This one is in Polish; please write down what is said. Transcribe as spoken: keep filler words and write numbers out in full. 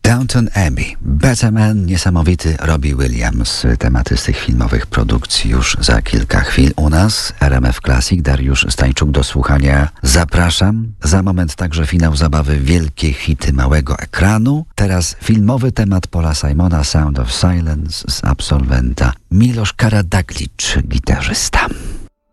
Downton Abbey, Better Man, niesamowity Robbie Williams. Tematy z tych filmowych produkcji już za kilka chwil u nas. R M F Classic, Dariusz Stańczuk, do słuchania zapraszam. Za moment także finał zabawy Wielkie hity małego ekranu. Teraz filmowy temat Paula Simona, Sound of Silence z absolwenta. Miloš Karađagić, gitarzysta.